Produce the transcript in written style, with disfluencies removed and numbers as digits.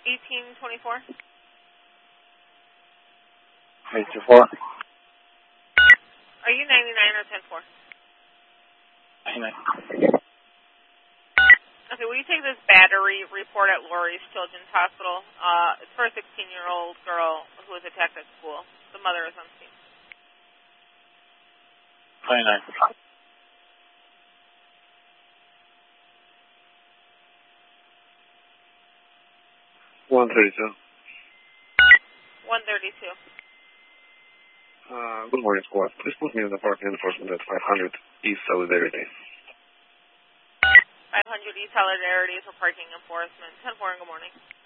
1824. 824. Are you 99 or 104? 99. Okay, will you take this battery report at Lurie's Children's Hospital? It's for a 16-year-old girl who was attacked at school. The mother is on scene. 29. 132. 132. Good morning, squad. Please put me in the parking enforcement at 500 East Solidarity. 500 East Solidarity for parking enforcement. 10-4, good morning.